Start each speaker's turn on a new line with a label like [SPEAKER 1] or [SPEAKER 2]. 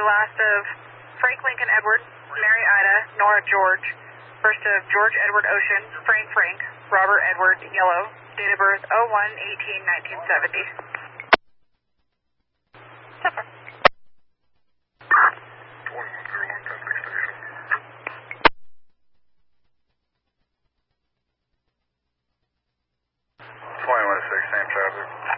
[SPEAKER 1] last of Frank Lincoln Edward, Mary Ida, Nora George, first of George Edward Ocean, Frank, Robert Edward Yellow, date of birth 01/18/1970. So far.
[SPEAKER 2] 21-6, same traffic.